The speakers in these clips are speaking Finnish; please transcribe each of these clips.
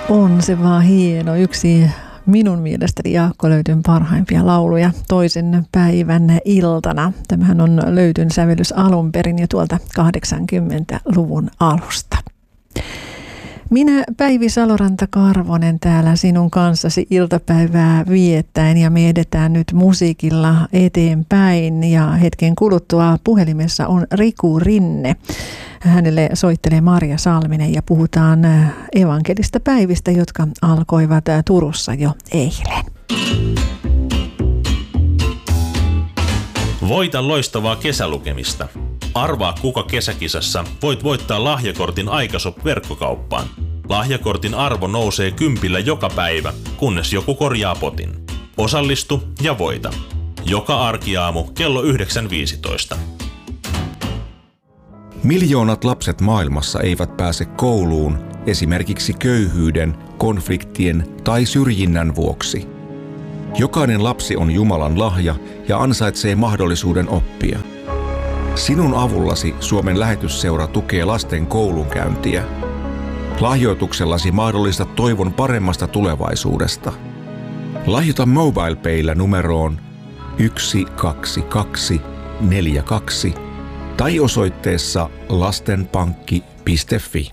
On se vaan hieno. Yksi minun mielestäni Jaakko Löytyn parhaimpia lauluja toisen päivän iltana. Tämähän on Löytyn sävellys alun perin jo tuolta 80-luvun alusta. Minä Päivi Saloranta-Karvonen täällä sinun kanssasi iltapäivää viettäen ja me edetään nyt musiikilla eteenpäin ja hetken kuluttua puhelimessa on Riku Rinne. Hänelle soittelee Marja Salminen ja puhutaan evankelista päivistä, jotka alkoivat Turussa jo eilen. Voita loistavaa kesälukemista. Arvaa kuka kesäkisassa voit voittaa lahjakortin Aikashop-verkkokauppaan. Lahjakortin arvo nousee 10 joka päivä, kunnes joku korjaa potin. Osallistu ja voita. Joka arkiaamu kello 9.15. Miljoonat lapset maailmassa eivät pääse kouluun esimerkiksi köyhyyden, konfliktien tai syrjinnän vuoksi. Jokainen lapsi on Jumalan lahja ja ansaitsee mahdollisuuden oppia. Sinun avullasi Suomen lähetysseura tukee lasten koulunkäyntiä. Lahjoituksellasi mahdollistat toivon paremmasta tulevaisuudesta. Lahjoita MobilePaylla numeroon 12242 tai osoitteessa lastenpankki.fi.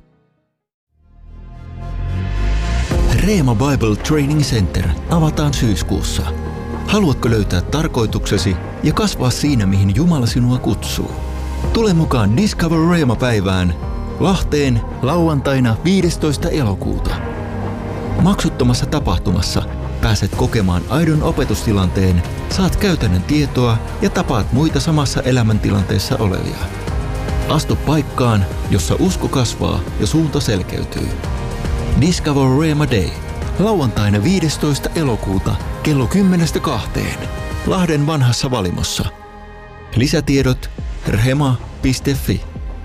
Reema Bible Training Center avataan syyskuussa. Haluatko löytää tarkoituksesi ja kasvaa siinä, mihin Jumala sinua kutsuu? Tule mukaan Discover Reema-päivään Lahteen lauantaina 15. elokuuta. Maksuttomassa tapahtumassa pääset kokemaan aidon opetustilanteen, saat käytännön tietoa ja tapaat muita samassa elämäntilanteessa olevia. Astu paikkaan, jossa usko kasvaa ja suunta selkeytyy. Discover Reema Day. Lauantaina 15. elokuuta kello 10-2 Lahden vanhassa Valimossa. Lisätiedot rhema.fi.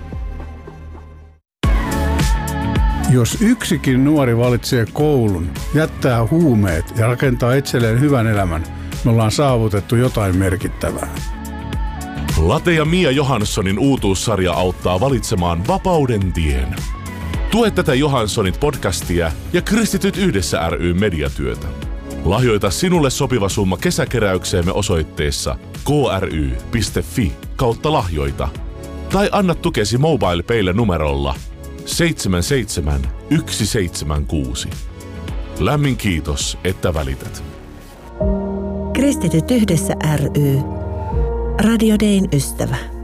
Jos yksikin nuori valitsee koulun, jättää huumeet ja rakentaa itselleen hyvän elämän, me ollaan saavutettu jotain merkittävää. Late ja Mia Johanssonin uutuussarja auttaa valitsemaan vapauden tien. Tue tätä Johanssonit podcastia ja Kristityt yhdessä ry mediatyötä. Lahjoita sinulle sopiva summa kesäkeräykseemme osoitteessa kry.fi/lahjoita tai anna tukesi MobilePaylle numerolla 77176. Lämmin kiitos, että välität. Kristityt yhdessä ry. Radio Dayn ystävä.